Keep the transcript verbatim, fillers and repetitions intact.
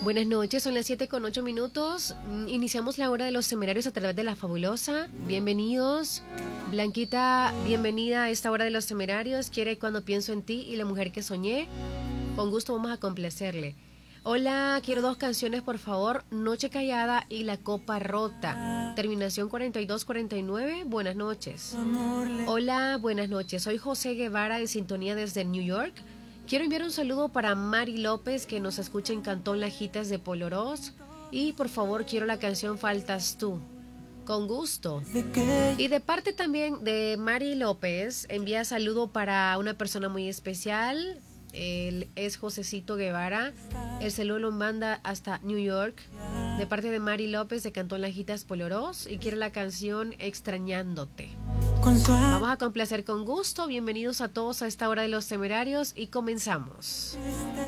Buenas noches, son las siete con ocho minutos. Mm, Iniciamos la hora de los temerarios a través de La Fabulosa. Bienvenidos. Blanquita, bienvenida a esta hora de los temerarios. Quiere Cuando pienso en ti y La mujer que soñé. Con gusto vamos a complacerle. Hola, quiero dos canciones, por favor. Noche callada y La copa rota. Terminación cuarenta y dos cuarenta y nueve. Buenas noches. Hola, buenas noches. Soy José Guevara de Sintonía desde New York. Quiero enviar un saludo para Mari López, que nos escucha en Cantón Lajitas de Polorós. Y por favor, quiero la canción Faltas tú. Con gusto. Y de parte también de Mari López, envía saludo para una persona muy especial. Él es Josecito Guevara. El saludo lo manda hasta New York. De parte de Mari López de Cantón Lajitas Polorós. Y quiere la canción Extrañándote. Vamos a complacer con gusto. Bienvenidos a todos a esta hora de los temerarios y comenzamos.